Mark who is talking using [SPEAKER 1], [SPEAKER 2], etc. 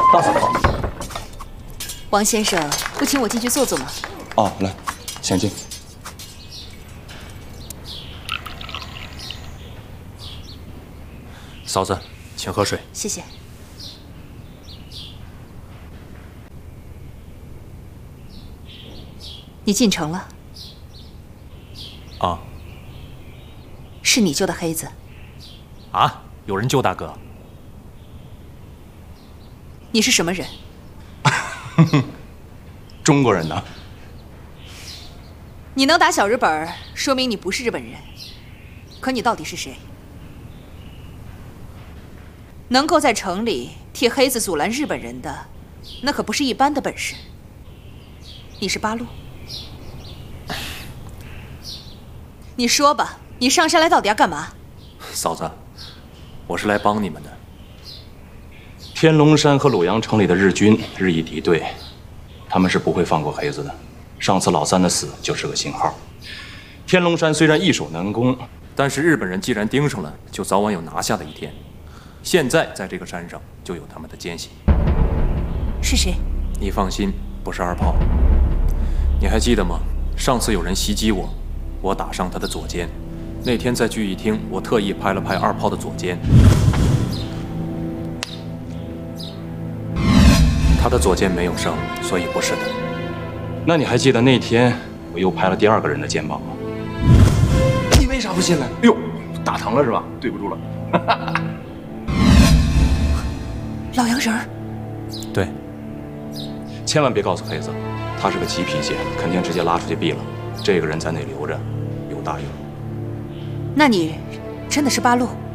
[SPEAKER 1] 大嫂。
[SPEAKER 2] 王先生，不请我进去坐坐吗？
[SPEAKER 1] 哦，来，请进。
[SPEAKER 3] 嫂子，请喝水。
[SPEAKER 2] 谢谢。你进城了？
[SPEAKER 3] 啊？
[SPEAKER 2] 是你救的黑子？
[SPEAKER 3] 啊？有人救大哥？
[SPEAKER 2] 你是什么人？
[SPEAKER 1] 中国人呢？
[SPEAKER 2] 你能打小日本，说明你不是日本人。可你到底是谁？能够在城里替黑子阻拦日本人的，那可不是一般的本事。你是八路？你说吧，你上山来到底要干嘛？
[SPEAKER 3] 嫂子，我是来帮你们的。
[SPEAKER 1] 天龙山和鲁阳城里的日军日益敌对，他们是不会放过黑子的。上次老三的死就是个信号。天龙山虽然易守难攻，
[SPEAKER 3] 但是日本人既然盯上了，就早晚有拿下的一天。现在在这个山上就有他们的奸细。
[SPEAKER 2] 是谁？
[SPEAKER 3] 你放心，不是二炮。你还记得吗？上次有人袭击我，我打伤他的左肩。那天在聚义厅，我特意拍了拍二炮的左肩，他的左肩没有伤，所以不是他。
[SPEAKER 1] 那你还记得那天我又拍了第二个人的肩膀吗？你为啥不信来？哎呦，打疼了是吧？对不住了。
[SPEAKER 2] 老洋人儿。
[SPEAKER 3] 对，
[SPEAKER 1] 千万别告诉黑子，他是个急脾气，肯定直接拉出去毙了。这个人在那留着，有大用。
[SPEAKER 2] 那你真的是八路？